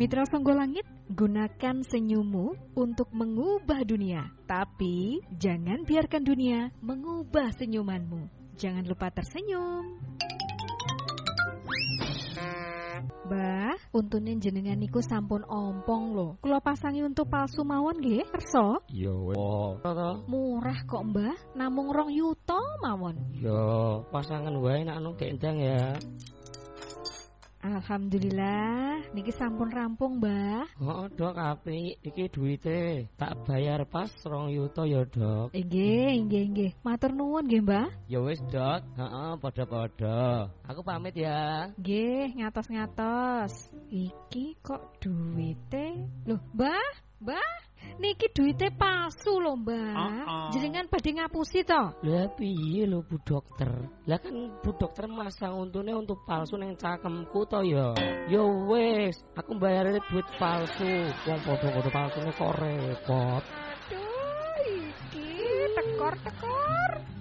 Mitra Songgolangit, gunakan senyummu untuk mengubah dunia. Tapi jangan biarkan dunia mengubah senyumanmu. Jangan lupa tersenyum. Mbah, untune jenengan niku sampun ompong lho. Kula pasangi untuk palsu mawon nggih, kersa? Ya wis. Murah kok, Mbah. Namung 2 yuta mawon. Ya, pasangan wae nek anu gendang ya. Alhamdulillah, niki sampun rampung, Mbah. Oh, Dok, apik. Iki duwite tak bayar pas 2 yuta ya, Dok. Nggih. Matur nuwun nggih, Mbah. Ya wis, Dok. Heeh, padha-padha. Aku pamit ya. Nggih, ngatos-ngatos. Iki kok duwite? Loh, Mbah? Niki duwite palsu lho, Mbah. Jenengan badhe ngapusi to? Lah piye lho Bu Dokter? Lah kan Bu Dokter masang untune untuk palsu ning cakemku to ya. Ya wis, aku bayar duit palsu. Wong padha-padha palsune kok repot. Aduh, iki tekor-tekor.